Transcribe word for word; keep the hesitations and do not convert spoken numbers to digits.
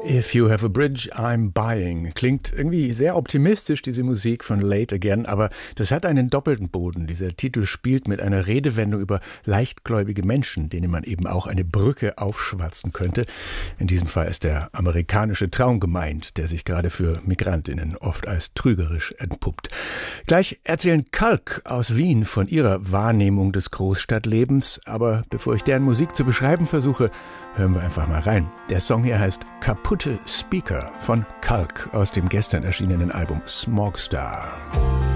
If you have a bridge, I'm buying. Klingt irgendwie sehr optimistisch, diese Musik von Late Again, aber das hat einen doppelten Boden. Dieser Titel spielt mit einer Redewendung über leichtgläubige Menschen, denen man eben auch eine Brücke aufschwatzen könnte. In diesem Fall ist der amerikanische Traum gemeint, der sich gerade für Migrantinnen oft als trügerisch entpuppt. Gleich erzählen Kalk aus Wien von ihrer Wahrnehmung des Großstadtlebens, aber bevor ich deren Musik zu beschreiben versuche, hören wir einfach mal rein. Der Song hier heißt Kaputte Speaker von Kalk aus dem gestern erschienenen Album Smogstar.